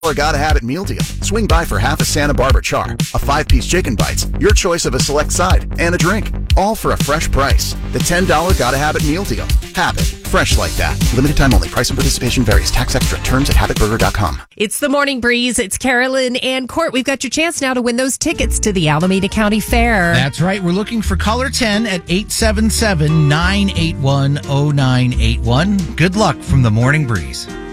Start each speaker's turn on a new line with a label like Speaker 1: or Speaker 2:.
Speaker 1: Gotta Have It meal deal. Swing by for half a Santa Barbara char, a 5-piece chicken bites, your choice of a select side, and a drink. All for a fresh price. The $10 Gotta Have It meal deal. Have it. Fresh like that. Limited time only. Price and participation varies. Tax extra. Terms at habitburger.com.
Speaker 2: It's the Morning Breeze. It's Carolyn and Court. We've got your chance now to win those tickets to the Alameda County Fair.
Speaker 3: That's right. We're looking for caller 10 at 877-981-0981. Good luck from the Morning Breeze.